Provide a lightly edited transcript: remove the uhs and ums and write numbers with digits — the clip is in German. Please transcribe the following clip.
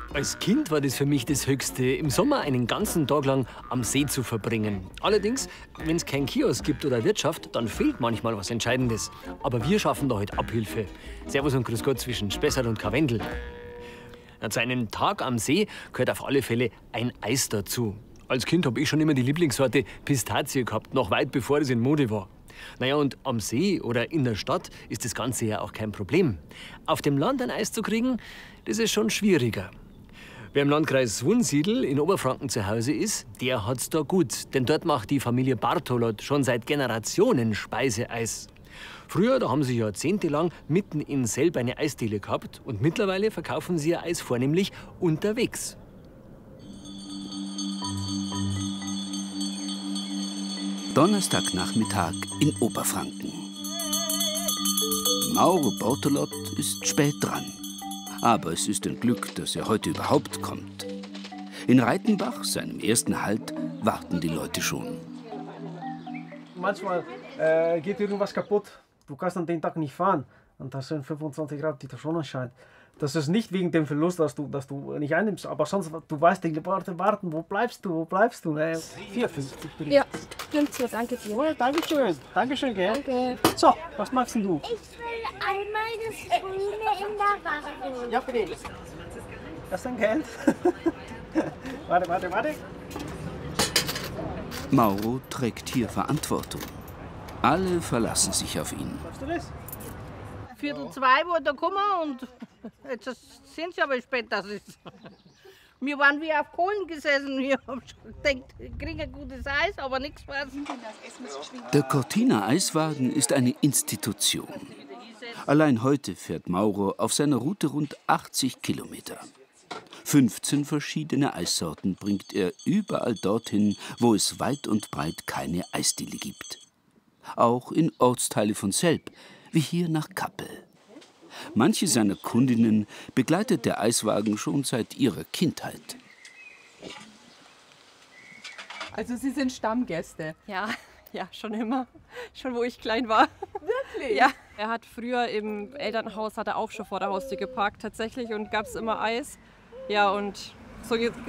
Als Kind war das für mich das Höchste, im Sommer einen ganzen Tag lang am See zu verbringen. Allerdings, wenn es keinen Kiosk gibt oder Wirtschaft, dann fehlt manchmal was Entscheidendes. Aber wir schaffen da heute Abhilfe. Servus und Grüß Gott zwischen Spessart und Karwendel. Zu einem Tag am See gehört auf alle Fälle ein Eis dazu. Als Kind habe ich schon immer die Lieblingssorte Pistazie gehabt, noch weit bevor es in Mode war. Naja, und am See oder in der Stadt ist das Ganze ja auch kein Problem. Auf dem Land ein Eis zu kriegen, das ist schon schwieriger. Wer im Landkreis Wunsiedel in Oberfranken zu Hause ist, der hat's da gut. Denn dort macht die Familie Bartholot schon seit Generationen Speiseeis. Früher, da haben sie jahrzehntelang mitten in Selb eine Eisdiele gehabt. Und mittlerweile verkaufen sie ihr Eis vornehmlich unterwegs. Donnerstagnachmittag in Oberfranken. Mauro Bartholot ist spät dran. Aber es ist ein Glück, dass er heute überhaupt kommt. In Reitenbach, seinem ersten Halt, warten die Leute schon. Manchmal geht irgendwas kaputt. Du kannst an den Tag nicht fahren. Und das sind 25 Grad, die der Sonne scheint. Das ist nicht wegen dem Verlust, dass du nicht einnimmst. Aber sonst, du weißt, die Leute warten. Wo bleibst du? Wo bleibst du? 4,50 bitte. Ja, stimmt so. Danke dir. Oh, Dankeschön. Dankeschön, gell? Danke. So, was machst denn du? Ich will einmal das Grüne in der Waffe. Ja, bitte. Das ist dein Geld. Warte. Mauro trägt hier Verantwortung. Alle verlassen sich auf ihn. Schaffst du das? 1:45 wurde er gekommen und jetzt sind sie aber spät, das ist. Wir waren wie auf Kohlen gesessen. Wir haben schon gedacht, wir kriegen ein gutes Eis, aber nichts was. Der Cortina Eiswagen ist eine Institution. Allein heute fährt Mauro auf seiner Route rund 80 Kilometer. 15 verschiedene Eissorten bringt er überall dorthin, wo es weit und breit keine Eisdiele gibt. Auch in Ortsteile von Selb, wie hier nach Kappel. Manche seiner Kundinnen begleitet der Eiswagen schon seit ihrer Kindheit. Also Sie sind Stammgäste? Ja, schon immer. Schon wo ich klein war. Wirklich? Ja. Er hat früher im Elternhaus, hat er auch schon vor der Haustür geparkt tatsächlich und gab es immer Eis. Ja, und so